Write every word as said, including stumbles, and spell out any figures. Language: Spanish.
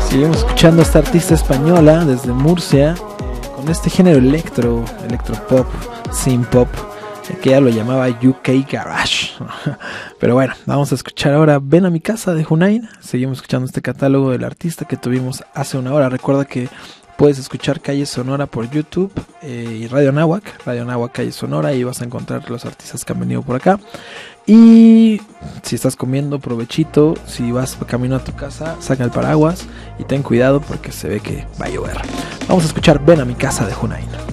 Seguimos escuchando a esta artista española desde Murcia, eh, con este género electro, electropop, synth pop, eh, que ella lo llamaba U K Garage. Pero bueno, vamos a escuchar ahora Ven a mi casa de Junaid. Seguimos escuchando este catálogo del artista que tuvimos hace una hora. Recuerda que puedes escuchar Calle Sonora por YouTube eh, y Radio Nahuac, Radio Nahuac Calle Sonora, y vas a encontrar los artistas que han venido por acá. Y si estás comiendo, provechito. Si vas camino a tu casa, saca el paraguas y ten cuidado porque se ve que va a llover. Vamos a escuchar Ven a mi casa de Junaid.